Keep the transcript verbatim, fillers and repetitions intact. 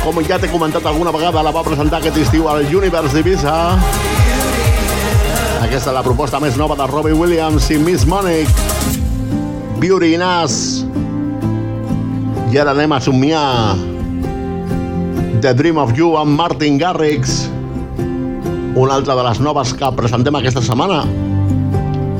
Com ja t'he comentat alguna vegada, la va presentar aquest estiu al Universe d'Ibiza. Aquesta és la proposta més nova de Robbie Williams i Miss Monique, Beauty in Us. I ara anem a somiar The Dream of You amb Martin Garrix, una altra de les noves que presentem aquesta setmana.